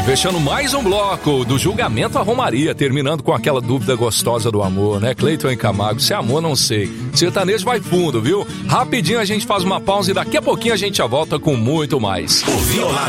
E fechando mais um bloco do Julgamento à Romaria, terminando com aquela dúvida gostosa do amor, né? Cleiton e Camargo, se é amor, não sei. Sertanejo vai fundo, viu? Rapidinho a gente faz uma pausa e daqui a pouquinho a gente já volta com muito mais. O Violado.